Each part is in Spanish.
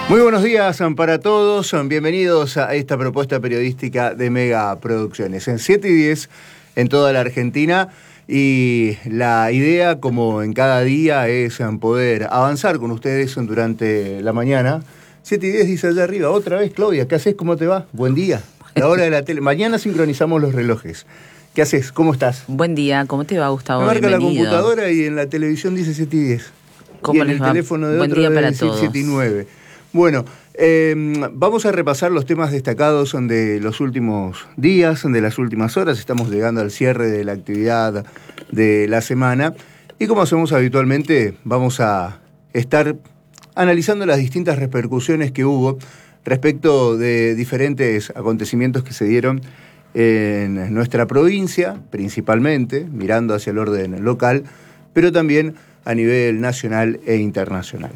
Muy buenos días para todos, bienvenidos a esta propuesta periodística de Mega Producciones. En 7 y 10 en toda la Argentina, y la idea, como en cada día, es poder avanzar con ustedes durante la mañana. 7 y 10 dice allá arriba, otra vez Claudia, ¿qué haces? ¿Cómo te va? Buen día. La hora de la tele. Mañana sincronizamos los relojes. ¿Qué haces? ¿Cómo estás? Buen día, ¿cómo te va, Gustavo? Me marca Bienvenido. la computadora y en la televisión dice 7 y 10. ¿Cómo y en les el va? teléfono de Buen otro día debe para decir todos. 7 y 9. Bueno, vamos a repasar los temas destacados de los últimos días, de las últimas horas. Estamos llegando al cierre de la actividad de la semana. Y como hacemos habitualmente, vamos a estar analizando las distintas repercusiones que hubo respecto de diferentes acontecimientos que se dieron en nuestra provincia, principalmente, mirando hacia el orden local, pero también a nivel nacional e internacional.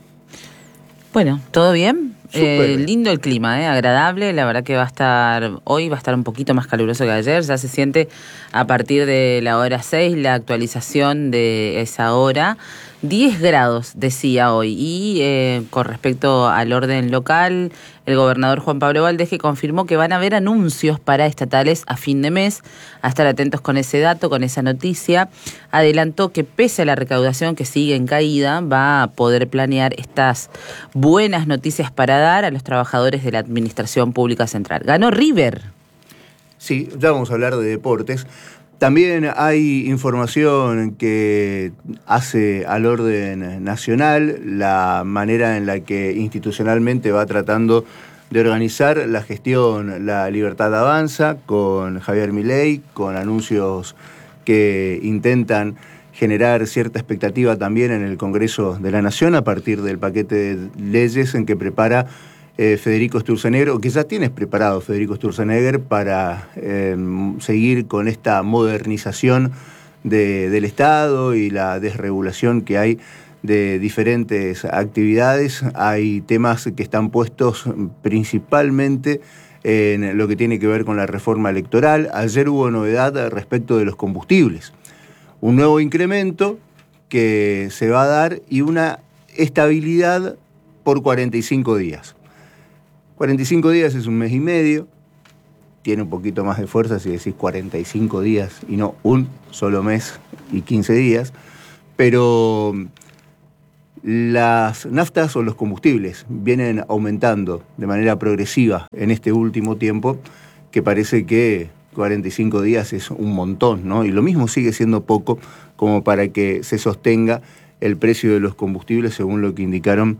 Bueno, ¿todo bien? Súper. Lindo el clima, agradable. La verdad que hoy va a estar un poquito más caluroso que ayer. Ya se siente a partir de la hora 6 la actualización de esa hora. 10 grados decía hoy. Y con respecto al orden local, el gobernador Juan Pablo Valdés, que confirmó que van a haber anuncios paraestatales a fin de mes. A estar atentos con ese dato, con esa noticia. Adelantó que pese a la recaudación que sigue en caída, va a poder planear estas buenas noticias para dar a los trabajadores de la Administración Pública Central. Ganó River. Sí, ya vamos a hablar de deportes. También hay información que hace al orden nacional la manera en la que institucionalmente va tratando de organizar la gestión La Libertad Avanza con Javier Milei, con anuncios que intentan generar cierta expectativa también en el Congreso de la Nación a partir del paquete de leyes en que prepara Federico Sturzenegger, o que ya tienes preparado Federico Sturzenegger para seguir con esta modernización del Estado y la desregulación que hay de diferentes actividades. Hay temas que están puestos principalmente en lo que tiene que ver con la reforma electoral. Ayer hubo novedad respecto de los combustibles. Un nuevo incremento que se va a dar y una estabilidad por 45 días. 45 días es un mes y medio, tiene un poquito más de fuerza si decís 45 días y no un solo mes y 15 días, pero las naftas o los combustibles vienen aumentando de manera progresiva en este último tiempo, que parece que 45 días es un montón, ¿no? Y lo mismo sigue siendo poco como para que se sostenga el precio de los combustibles, según lo que indicaron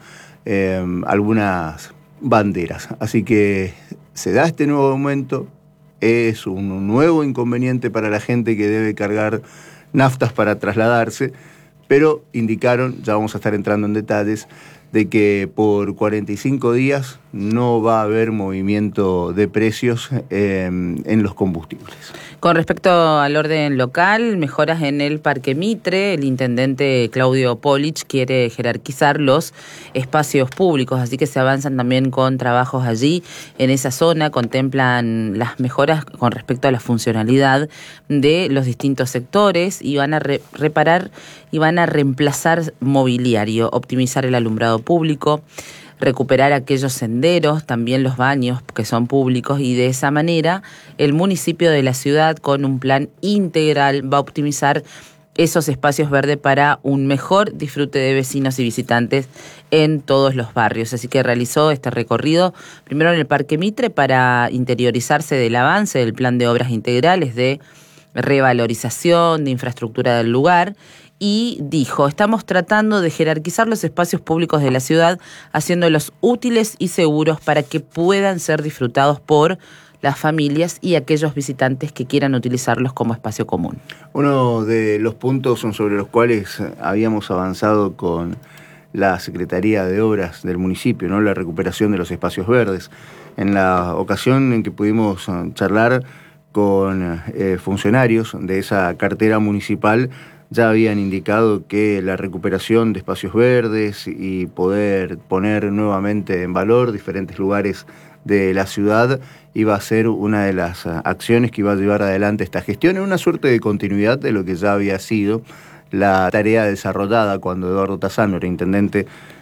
algunas banderas. Así que se da este nuevo aumento, es un nuevo inconveniente para la gente que debe cargar naftas para trasladarse, pero indicaron, ya vamos a estar entrando en detalles, de que por 45 días no va a haber movimiento de precios en los combustibles. Con respecto al orden local, mejoras en el Parque Mitre. El intendente Claudio Polich quiere jerarquizar los espacios públicos, así que se avanzan también con trabajos allí. En esa zona contemplan las mejoras con respecto a la funcionalidad de los distintos sectores y van a reparar y van a reemplazar mobiliario, optimizar el alumbrado público, recuperar aquellos senderos, también los baños que son públicos, y de esa manera el municipio de la ciudad, con un plan integral, va a optimizar esos espacios verdes para un mejor disfrute de vecinos y visitantes en todos los barrios. Así que realizó este recorrido primero en el Parque Mitre para interiorizarse del avance del plan de obras integrales de revalorización de infraestructura del lugar. Y dijo, estamos tratando de jerarquizar los espacios públicos de la ciudad, haciéndolos útiles y seguros para que puedan ser disfrutados por las familias y aquellos visitantes que quieran utilizarlos como espacio común. Uno de los puntos sobre los cuales habíamos avanzado con la Secretaría de Obras del municipio, ¿no? La recuperación de los espacios verdes. En la ocasión en que pudimos charlar con funcionarios de esa cartera municipal, ya habían indicado que la recuperación de espacios verdes y poder poner nuevamente en valor diferentes lugares de la ciudad iba a ser una de las acciones que iba a llevar adelante esta gestión, en una suerte de continuidad de lo que ya había sido la tarea desarrollada cuando Eduardo Tassano era intendente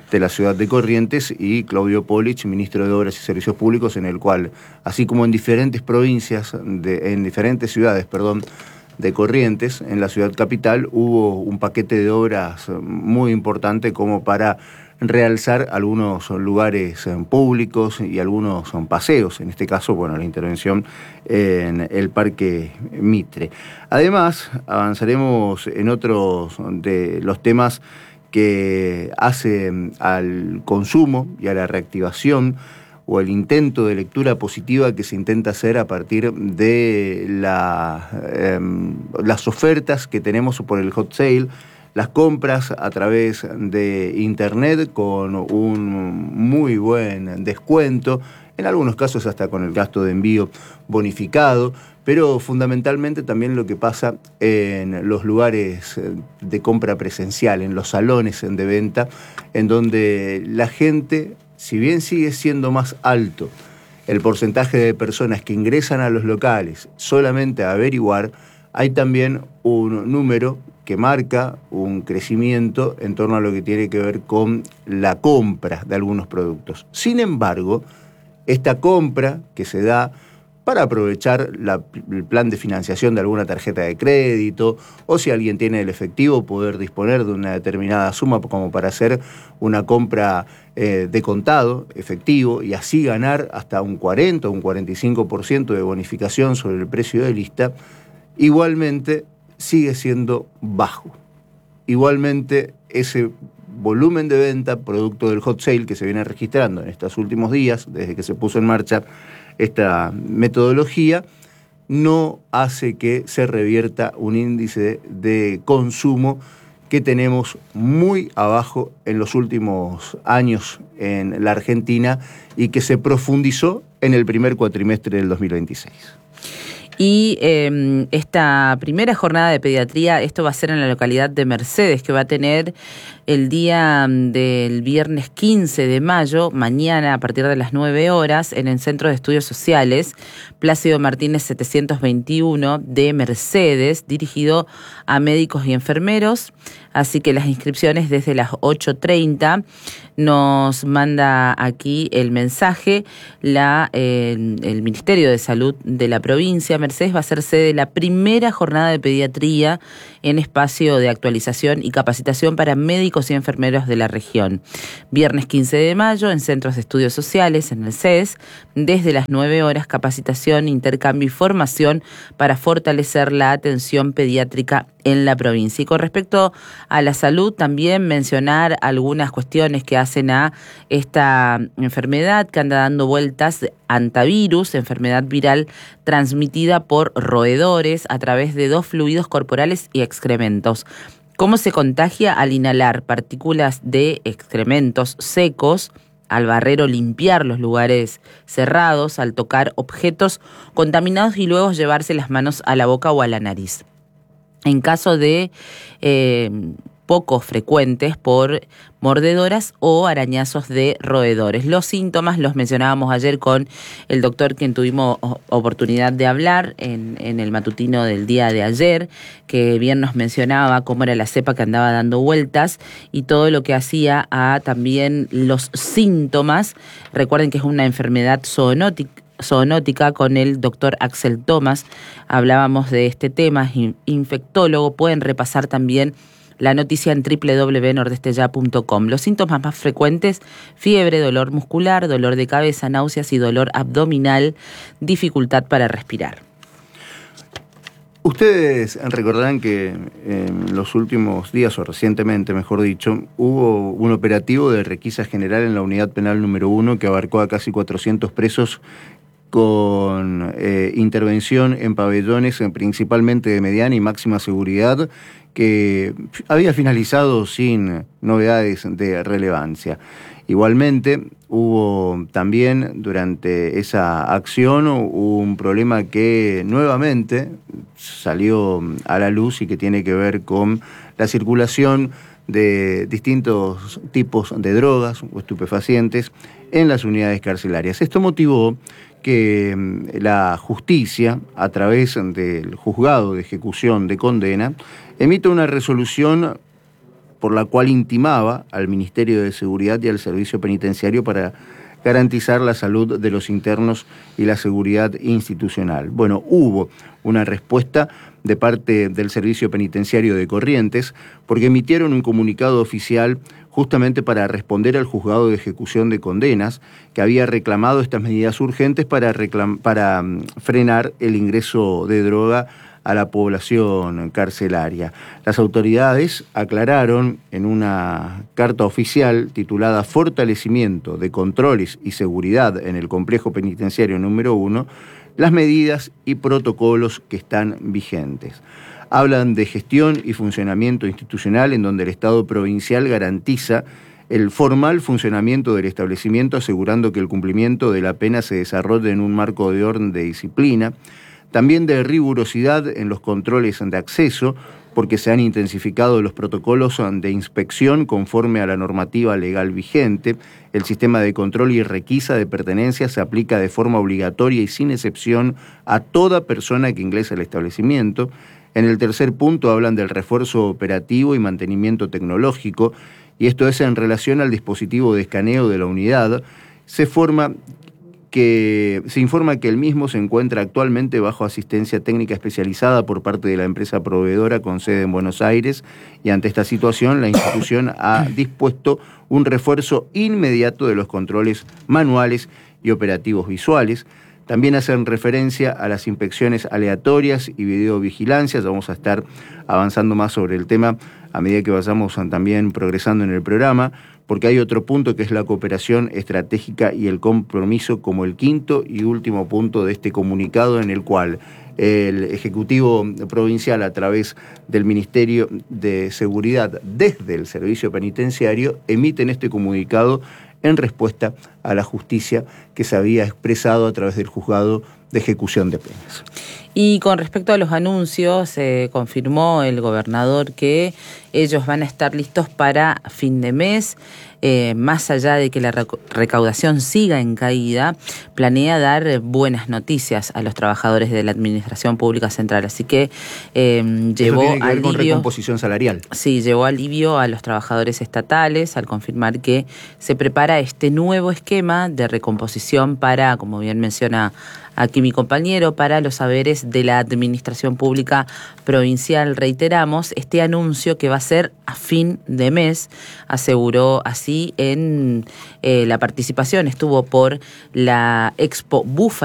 de la ciudad de Corrientes, y Claudio Polich, ministro de Obras y Servicios Públicos, en el cual, así como en diferentes provincias, en diferentes ciudades, de Corrientes, en la ciudad capital, hubo un paquete de obras muy importante como para realzar algunos lugares públicos y algunos paseos, en este caso, la intervención en el Parque Mitre. Además, avanzaremos en otros de los temas que hacen al consumo y a la reactivación, o el intento de lectura positiva que se intenta hacer a partir de las ofertas que tenemos por el hot sale, las compras a través de internet con un muy buen descuento, en algunos casos hasta con el gasto de envío bonificado, pero fundamentalmente también lo que pasa en los lugares de compra presencial, en los salones de venta, en donde la gente, si bien sigue siendo más alto el porcentaje de personas que ingresan a los locales solamente a averiguar, hay también un número que marca un crecimiento en torno a lo que tiene que ver con la compra de algunos productos. Sin embargo, esta compra que se da para aprovechar el plan de financiación de alguna tarjeta de crédito, o si alguien tiene el efectivo, poder disponer de una determinada suma como para hacer una compra de contado, efectivo, y así ganar hasta un 40 o un 45% de bonificación sobre el precio de lista, igualmente sigue siendo bajo. Igualmente, ese volumen de venta, producto del hot sale que se viene registrando en estos últimos días, desde que se puso en marcha esta metodología, no hace que se revierta un índice de consumo que tenemos muy abajo en los últimos años en la Argentina y que se profundizó en el primer cuatrimestre del 2026. Y esta primera jornada de pediatría, esto va a ser en la localidad de Mercedes, que va a tener el día del viernes 15 de mayo, mañana a partir de las 9 horas, en el Centro de Estudios Sociales, Plácido Martínez 721 de Mercedes, dirigido a médicos y enfermeros. Así que las inscripciones desde las 8:30. Nos manda aquí el mensaje el Ministerio de Salud de la provincia. Mercedes va a ser sede de la primera jornada de pediatría en espacio de actualización y capacitación para médicos y enfermeros de la región. Viernes 15 de mayo en Centros de Estudios Sociales, en el CES, desde las 9 horas, capacitación, intercambio y formación para fortalecer la atención pediátrica en la provincia. Y con respecto a la salud, también mencionar algunas cuestiones que hacen a esta enfermedad que anda dando vueltas, hantavirus, enfermedad viral transmitida por roedores a través de 2 fluidos corporales y excrementos. ¿Cómo se contagia? Al inhalar partículas de excrementos secos, al barrer o limpiar los lugares cerrados, al tocar objetos contaminados y luego llevarse las manos a la boca o a la nariz. En caso de poco frecuentes, por mordedoras o arañazos de roedores. Los síntomas los mencionábamos ayer con el doctor quien tuvimos oportunidad de hablar en el matutino del día de ayer, que bien nos mencionaba cómo era la cepa que andaba dando vueltas y todo lo que hacía a también los síntomas. Recuerden que es una enfermedad zoonótica. Con el doctor Axel Thomas hablábamos de este tema, infectólogo. Pueden repasar también la noticia en www.nordesteya.com. Los síntomas más frecuentes: fiebre, dolor muscular, dolor de cabeza, náuseas y dolor abdominal, dificultad para respirar. Ustedes recordarán que en los últimos días, o recientemente mejor dicho, hubo un operativo de requisa general en la unidad penal número 1 que abarcó a casi 400 presos con intervención en pabellones principalmente de mediana y máxima seguridad, que había finalizado sin novedades de relevancia. Igualmente, hubo también durante esa acción un problema que nuevamente salió a la luz y que tiene que ver con la circulación de distintos tipos de drogas o estupefacientes en las unidades carcelarias. Esto motivó que la justicia, a través del juzgado de ejecución de condena, emite una resolución por la cual intimaba al Ministerio de Seguridad y al Servicio Penitenciario para garantizar la salud de los internos y la seguridad institucional. Bueno, hubo una respuesta de parte del Servicio Penitenciario de Corrientes, porque emitieron un comunicado oficial justamente para responder al juzgado de ejecución de condenas, que había reclamado estas medidas urgentes para frenar el ingreso de droga a la población carcelaria. Las autoridades aclararon en una carta oficial titulada Fortalecimiento de controles y seguridad en el complejo penitenciario número 1, las medidas y protocolos que están vigentes. Hablan de gestión y funcionamiento institucional en donde el Estado provincial garantiza el formal funcionamiento del establecimiento, asegurando que el cumplimiento de la pena se desarrolle en un marco de orden de disciplina. También de rigurosidad en los controles de acceso, porque se han intensificado los protocolos de inspección conforme a la normativa legal vigente. El sistema de control y requisa de pertenencia se aplica de forma obligatoria y sin excepción a toda persona que ingrese al establecimiento. En el tercer punto hablan del refuerzo operativo y mantenimiento tecnológico, y esto es en relación al dispositivo de escaneo de la unidad. Se informa que el mismo se encuentra actualmente bajo asistencia técnica especializada por parte de la empresa proveedora con sede en Buenos Aires, y ante esta situación la institución ha dispuesto un refuerzo inmediato de los controles manuales y operativos visuales. También hacen referencia a las inspecciones aleatorias y videovigilancia. Ya vamos a estar avanzando más sobre el tema a medida que vayamos también progresando en el programa, porque hay otro punto que es la cooperación estratégica y el compromiso como el quinto y último punto de este comunicado, en el cual el Ejecutivo Provincial, a través del Ministerio de Seguridad desde el Servicio Penitenciario, emiten este comunicado en respuesta a la justicia que se había expresado a través del Juzgado de Ejecución de Penas. Y con respecto a los anuncios, confirmó el gobernador que ellos van a estar listos para fin de mes. Más allá de que la recaudación siga en caída, planea dar buenas noticias a los trabajadores de la Administración Pública Central. Así que llevó Eso tiene que ver con alivio, recomposición salarial. Sí, llevó alivio a los trabajadores estatales al confirmar que se prepara este nuevo esquema de recomposición para, como bien menciona aquí mi compañero, para los saberes de la Administración Pública Provincial. Reiteramos este anuncio que va a ser a fin de mes, aseguró así en la participación. Estuvo por la Expo Búfalo